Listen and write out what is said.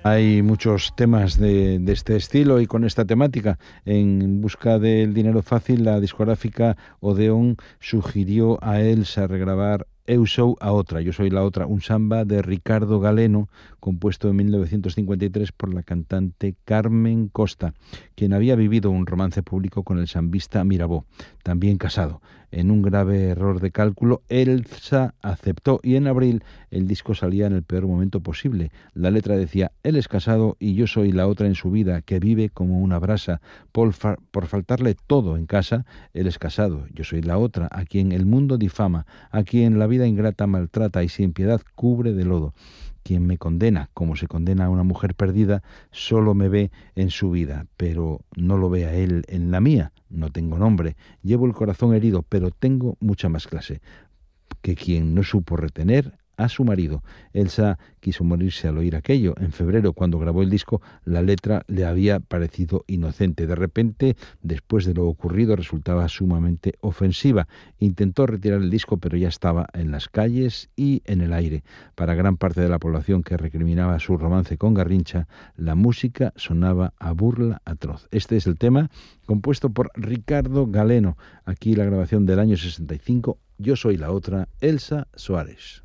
Hay muchos temas de este estilo y con esta temática. En busca del dinero fácil, la discográfica Odeón sugirió a Elsa regravar Eu sou a otra, yo soy la otra, un samba de Ricardo Galeno, compuesto en 1953 por la cantante Carmen Costa, quien había vivido un romance público con el sambista Mirabó, también casado. En un grave error de cálculo, Elsa aceptó y en abril el disco salía en el peor momento posible. La letra decía: él es casado y yo soy la otra en su vida, que vive como una brasa. Por faltarle todo en casa, él es casado, yo soy la otra, a quien el mundo difama, a quien la vida ingrata maltrata y sin piedad cubre de lodo. Quien me condena, como se condena a una mujer perdida, solo me ve en su vida, pero no lo ve a él en la mía. No tengo nombre, llevo el corazón herido, pero tengo mucha más clase que quien no supo retener a su marido. Elsa quiso morirse al oír aquello. En febrero, cuando grabó el disco, la letra le había parecido inocente. De repente, después de lo ocurrido, resultaba sumamente ofensiva. Intentó retirar el disco, pero ya estaba en las calles y en el aire. Para gran parte de la población que recriminaba su romance con Garrincha, la música sonaba a burla atroz. Este es el tema compuesto por Ricardo Galeno. Aquí la grabación del año 65. Yo soy la otra, Elsa Soares.